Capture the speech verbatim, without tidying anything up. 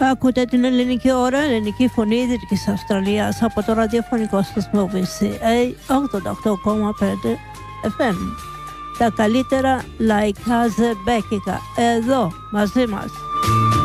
Ακούτε την ελληνική ώρα, ελληνική φωνή Δυτικής Αυστραλίας από το ραδιοφωνικό σταθμό βι σι έι ογδόντα οκτώ κόμμα πέντε εφ εμ. Τα καλύτερα λαϊκά ζεμπέκικα εδώ μαζί μας.